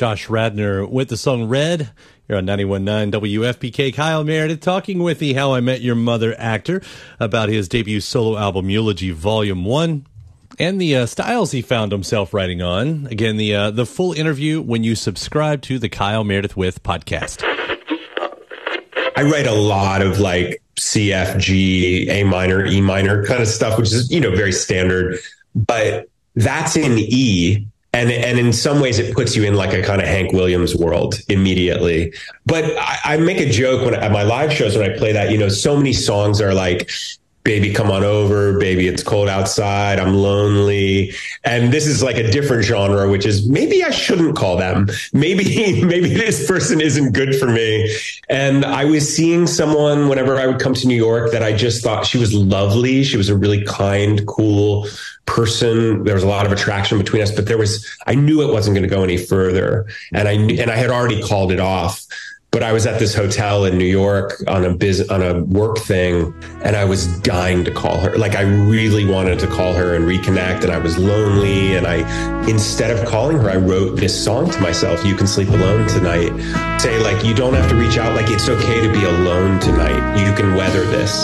Josh Radnor with the song Red. You're on 91.9 WFPK. Kyle Meredith talking with the How I Met Your Mother actor about his debut solo album, Eulogy Volume 1, and the styles he found himself writing on. Again, the full interview when you subscribe to the Kyle Meredith With podcast. I write a lot of like C, F, G, A minor, E minor kind of stuff, which is, very standard, but that's in E. And in some ways it puts you in like a kind of Hank Williams world immediately. But I make a joke at my live shows when I play that, so many songs are like, baby, come on over, baby, it's cold outside, I'm lonely. And this is like a different genre, which is maybe I shouldn't call them. Maybe this person isn't good for me. And I was seeing someone whenever I would come to New York that I just thought she was lovely. She was a really kind, cool person. There was a lot of attraction between us, but I knew it wasn't going to go any further. And I had already called it off. But I was at this hotel in New York on a work thing, and I was dying to call her. Like I really wanted to call her and reconnect, and I was lonely. And instead of calling her, I wrote this song to myself, You Can Sleep Alone Tonight. Say like, you don't have to reach out. Like it's okay to be alone tonight. You can weather this.